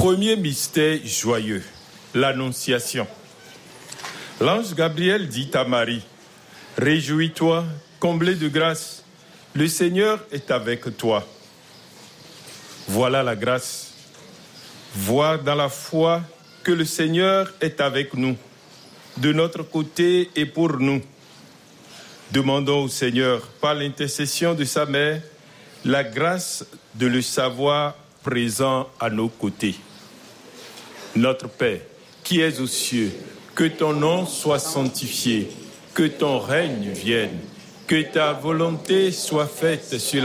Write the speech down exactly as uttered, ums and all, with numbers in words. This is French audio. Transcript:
Premier mystère joyeux, l'Annonciation. L'ange Gabriel dit à Marie, « Réjouis-toi, comblée de grâce, le Seigneur est avec toi. » Voilà la grâce. Voir dans la foi que le Seigneur est avec nous, de notre côté et pour nous. Demandons au Seigneur, par l'intercession de sa mère, la grâce de le savoir présent à nos côtés. Notre Père, qui es aux cieux, que ton nom soit sanctifié, que ton règne vienne, que ta volonté soit faite sur la